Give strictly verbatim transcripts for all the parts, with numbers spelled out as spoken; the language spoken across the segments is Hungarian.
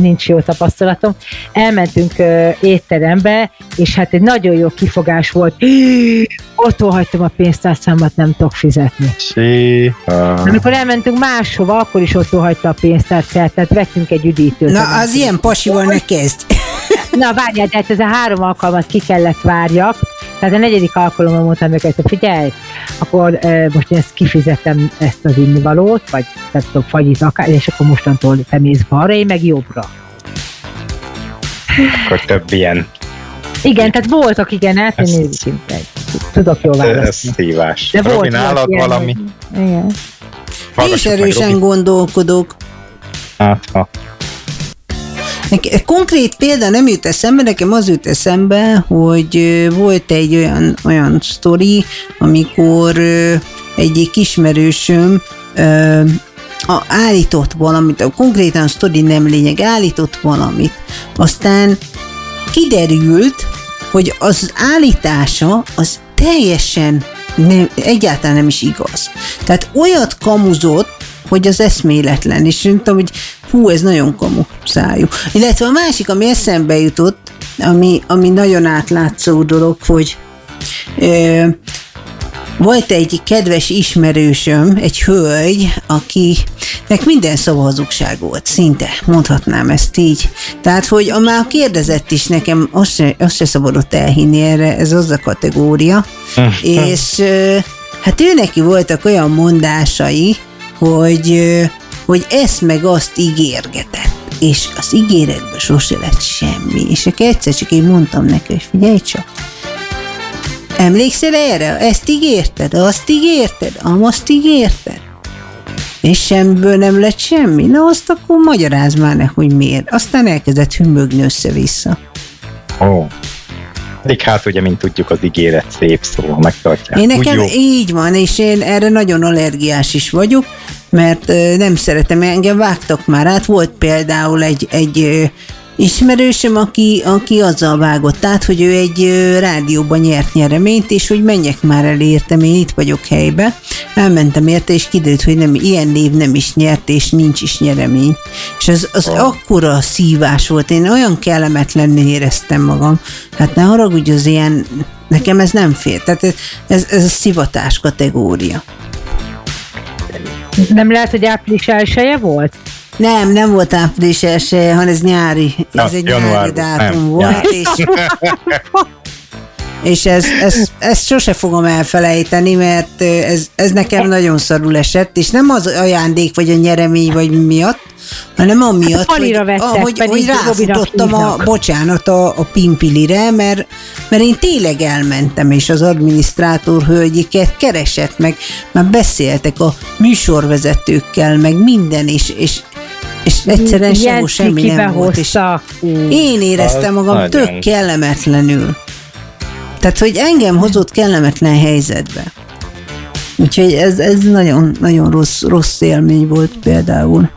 nincs jó tapasztalatom. Elmentünk uh, étterembe, és hát egy nagyon jó kifogás volt. Otthon hagytam a pénztárcámat, nem tudok fizetni. Síha. Amikor elmentünk máshova, akkor is otthon hagyta a pénztárcát, tehát vettünk egy üdítőt. Na, az ilyen pasival ne kezdj. Na, várjál, de hát ez a három alkalmat ki kellett várjak, tehát a negyedik alkalommal mondtam meg, hogy figyelj, akkor uh, most én ezt kifizetem, ezt az innivalót, vagy tehát tudom, fagyit akár, és akkor mostantól te mész balra, én meg jobbra. Akkor több ilyen. Igen, tehát voltak, igen, hát én nézzük, tudok jól választani. Ez szívás. De Robi, nálad valami? Hogy... Igen. Én is erősen gondolkodok. Hát, ha. Konkrét példa nem jut eszembe, nekem az jut eszembe, hogy volt egy olyan, olyan sztori, amikor egyik ismerősöm a, állított valamit, a konkrétan a sztori nem lényeg, állított valamit. Aztán kiderült, hogy az állítása az teljesen nem, egyáltalán nem is igaz. Tehát olyat kamuzott, hogy az eszméletlen, és mondtam, hogy hú, ez nagyon kamu szájú. Illetve a másik, ami eszembe jutott, ami, ami nagyon átlátszó dolog, hogy ö, volt egy kedves ismerősöm, egy hölgy, akinek minden szava hazugság volt, szinte, mondhatnám ezt így. Tehát, hogy a már kérdezett is nekem, azt se, azt se szabadott elhinni erre, ez az a kategória. És ö, hát ő neki voltak olyan mondásai, hogy, hogy ezt meg azt ígérgetett, és az ígéretben sose lett semmi. És akkor egyszer csak én mondtam neki, hogy figyelj csak, emlékszel erre? Ezt ígérted? Azt ígérted? Azt ígérted? És semmiből nem lett semmi? Na azt akkor magyarázd már ne, hogy miért. Aztán elkezdett hümmögni össze-vissza. Ó. Oh. Pedig hát ugye, mint tudjuk, az ígéret szép szó, megtartják. Én nekem így van, és én erre nagyon allergiás is vagyok, mert nem szeretem, engem vágtak már át. Volt például egy, egy ismerősöm, aki, aki azzal vágott át, hogy ő egy rádióban nyert nyereményt, és hogy menjek már el értem, én itt vagyok helybe. Elmentem érte, és kiderült, hogy nem, ilyen név nem is nyert, és nincs is nyeremény. És az, az oh. akkora szívás volt, én olyan kellemetlenül éreztem magam. Hát ne haragudj, az ilyen, nekem ez nem fér. Tehát ez, ez, ez a szivatás kategória. Nem lehet, hogy április elsője volt? Nem, nem volt április elsője, hanem ez nyári. Na, ez egy január, nyári dátum nem, volt. nyár. És, és ez, ez, ezt sose fogom elfelejteni, mert ez, ez nekem nagyon szarul esett, és nem az ajándék, vagy a nyeremény, vagy miatt, hanem amiatt, hogy, hogy, hogy ráfutottam a, bocsánat, a, a pimpilire, mert, mert én tényleg elmentem, és az adminisztrátor hölgyiket keresett, meg már beszéltek a műsorvezetőkkel, meg minden, és, és és egyszerűen sehol semmi nem volt, és én éreztem magam tök kellemetlenül. Tehát, hogy engem hozott kellemetlen helyzetbe. Úgyhogy ez, ez nagyon, nagyon rossz, rossz élmény volt például.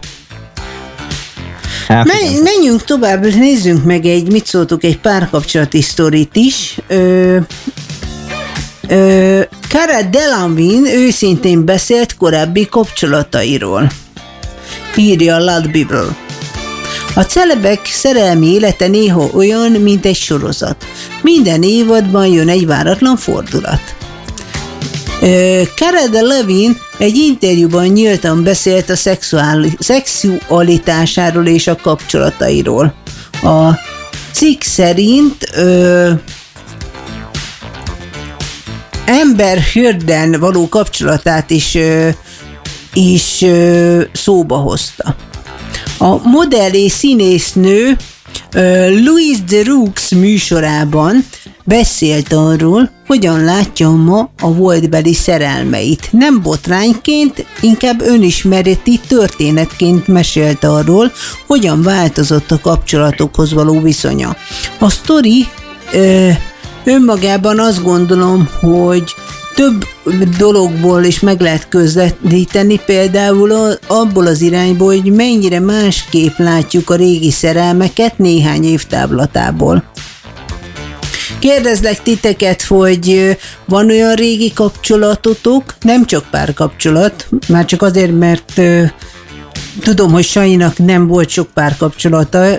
Hát, Men, menjünk tovább, nézzünk meg egy, mit szóltuk, egy párkapcsolati sztorit is. Ö, ö, Cara Delevingne őszintén beszélt korábbi kapcsolatairól. Írja a Ludbibble. A celebek szerelmi élete néha olyan, mint egy sorozat. Minden évadban jön egy váratlan fordulat. Cara Delevingne egy interjúban nyíltan beszélt a szexualitásáról és a kapcsolatairól. A cikk szerint ö, Amber Hearden való kapcsolatát is, ö, is ö, szóba hozta. A modell és színésznő Louise Theroux műsorában beszélt arról, hogyan látja ma a voltbeli szerelmeit. Nem botrányként, inkább önismereti történetként mesélt arról, hogyan változott a kapcsolatokhoz való viszonya. A sztori ö, önmagában azt gondolom, hogy több dologból is meg lehet közvetíteni, például abból az irányból, hogy mennyire másképp látjuk a régi szerelmeket néhány év távlatából. Kérdezlek titeket, hogy van olyan régi kapcsolatotok, nem csak párkapcsolat, már csak azért, mert tudom, hogy Sanyinak nem volt sok párkapcsolata,